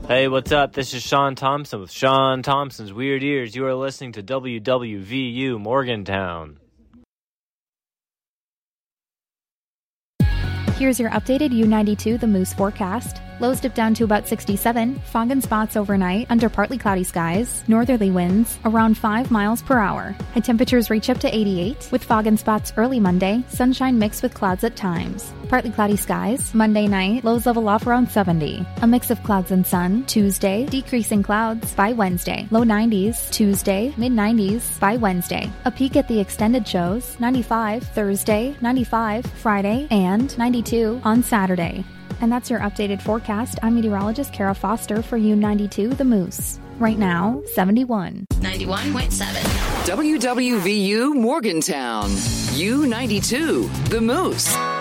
Hey, what's up? This is Sean Thompson with Sean Thompson's Weird Ears. You are listening to WWVU Morgantown. Here's your updated U92 The Moose forecast. Lows dip down to about 67, fog and spots overnight under partly cloudy skies, northerly winds around 5 miles per hour. High temperatures reach up to 88, with fog and spots early Monday, sunshine mixed with clouds at times. Partly cloudy skies, Monday night, lows level off around 70. A mix of clouds and sun, Tuesday, decreasing clouds by Wednesday. Low 90s, Tuesday, mid-90s by Wednesday. A peek at the extended shows, 95 Thursday, 95 Friday, and 92 on Saturday. And that's your updated forecast. I'm meteorologist Kara Foster for U92 The Moose. Right now, 71. 91.7. WWVU Morgantown. U92 The Moose.